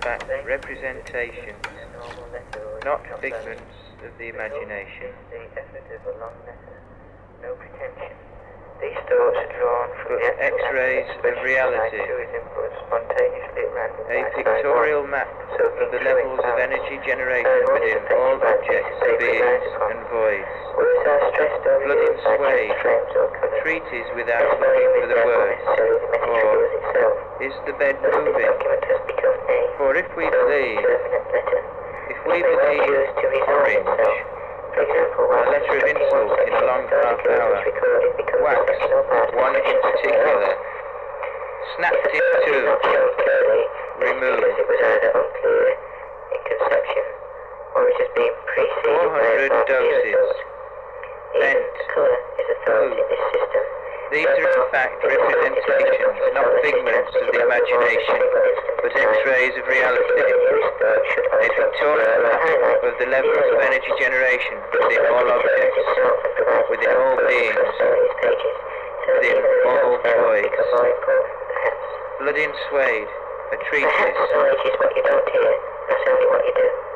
fact representations, not figments of the imagination. No pretension. These thoughts are drawn from but the X-rays of reality, a pictorial map of the levels of energy generation within all objects, beings and voids. Blood in sway, a treatise without looking for the words, or is the bed moving? For if we believe orange, a letter of insult in a long half hour, wax, one in particular, snapped in two, removed, 400 doses, bent, food. These are in fact representations, not figments of the imagination, but X-rays of reality, a pictorial map of the levels of energy generation within all objects, within all beings, within all voids. Blood in suede, a treatise. Knowledge is what you don't hear, that's only what you do.